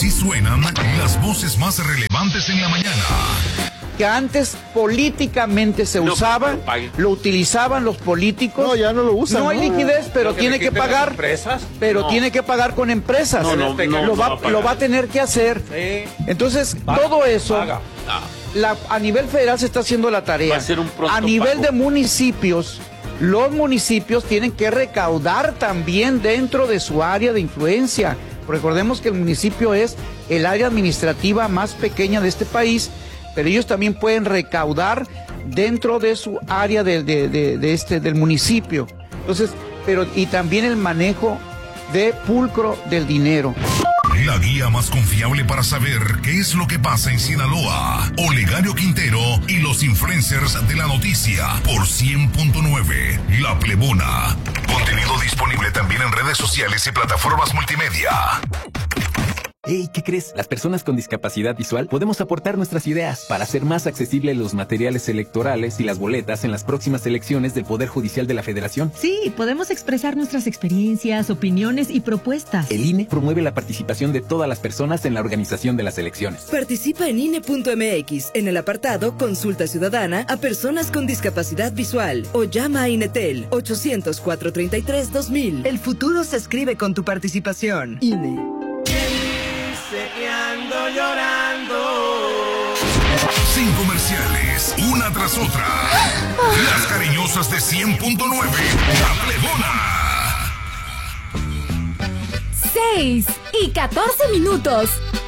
Así suenan las voces más relevantes en la mañana. Que antes políticamente se usaba, lo utilizaban los políticos. No, ya no lo usan. No hay liquidez, pero tiene que pagar. Tiene que pagar con empresas. Lo va a tener que hacer. Sí. Entonces, todo eso, a nivel federal se está haciendo la tarea. Va a ser un pronto a nivel pago. de municipios, los municipios tienen que recaudar también dentro de su área de influencia. Recordemos que el municipio es el área administrativa más pequeña de este país, pero ellos también pueden recaudar dentro de su área del municipio. Entonces, y también el manejo de pulcro del dinero. La guía más confiable para saber qué es lo que pasa en Sinaloa. Olegario Quintero y los influencers de la noticia por 100.9 La Plebona. Contenido disponible también en redes sociales y plataformas multimedia. Hey, ¿qué crees? Las personas con discapacidad visual podemos aportar nuestras ideas para hacer más accesibles los materiales electorales y las boletas en las próximas elecciones del Poder Judicial de la Federación. Sí, podemos expresar nuestras experiencias, opiniones y propuestas. El INE promueve la participación de todas las personas en la organización de las elecciones. Participa en INE.mx en el apartado Consulta Ciudadana a personas con discapacidad visual o llama a INETEL 800-433-2000. El futuro se escribe con tu participación. INE. Que ando llorando. Sin comerciales, una tras otra. Las cariñosas de 100.9 La Plebona. 6:14.